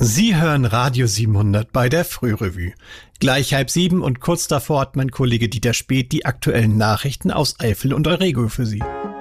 Sie hören Radio 700 bei der Frührevue. Gleich 6:30 und kurz davor hat mein Kollege Dieter Speth die aktuellen Nachrichten aus Eifel und Eurego für Sie.